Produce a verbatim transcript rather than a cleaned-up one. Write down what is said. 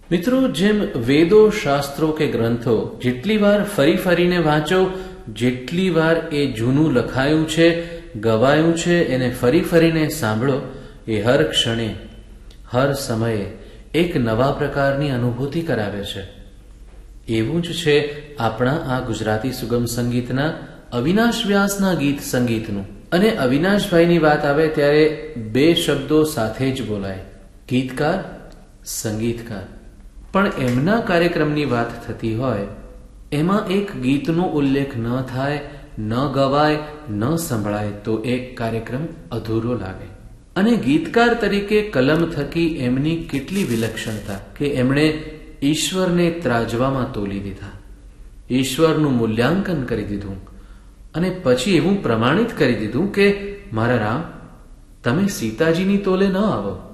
મિત્રો, જેમ વેદો, શાસ્ત્રો કે ગ્રંથો જેટલી વાર ફરી ફરીને વાંચો, જેટલી વાર એ જૂનું લખાયું છે, ગવાયું છે, એને ફરી ફરીને સાંભળો, એ હર ક્ષણે, હર સમયે એક નવા પ્રકારની અનુભૂતિ કરાવે છે. એવું જ છે આપણા આ ગુજરાતી સુગમ સંગીતના અવિનાશ વ્યાસના ગીત સંગીતનું. અને અવિનાશભાઈની વાત આવે ત્યારે બે શબ્દો સાથે જ બોલાય, ગીતકાર, સંગીતકાર. પણ એમના કાર્યક્રમની વાત થતી હોય એમાં એક ગીતનો ઉલ્લેખ ન થાય, ન ગવાય, ન સંભળાય તો એક કાર્યક્રમ અધૂરો લાગે. અને ગીતકાર તરીકે કલમ થકી એમની કેટલી વિલક્ષણતા કે એમણે ઈશ્વરને ત્રાજવામાં તોલી દીધા, ઈશ્વરનું મૂલ્યાંકન કરી દીધું અને પછી એવું પ્રમાણિત કરી દીધું કે મારા રામ, તમે સીતાજીની તોલે ન આવો,